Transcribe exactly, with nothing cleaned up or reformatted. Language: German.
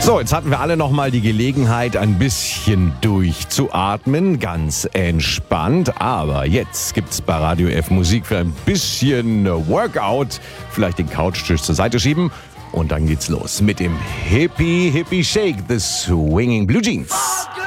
So, jetzt hatten wir alle noch mal die Gelegenheit, ein bisschen durchzuatmen, ganz entspannt. Aber jetzt gibt's bei Radio F Musik für ein bisschen Workout. Vielleicht den Couchtisch zur Seite schieben und dann geht's los mit dem Hippie Hippie Shake, The Swinging Blue Jeans.